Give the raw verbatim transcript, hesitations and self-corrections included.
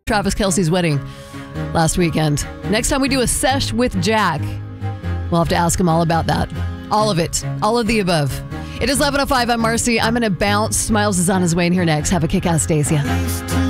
Travis Kelce's wedding last weekend. Next time we do a sesh with Jack, we'll have to ask him all about that. All of it. All of the above. It is eleven oh five. I'm Marcy. I'm going to bounce. Miles is on his way in here next. Have a kick-ass day. See ya.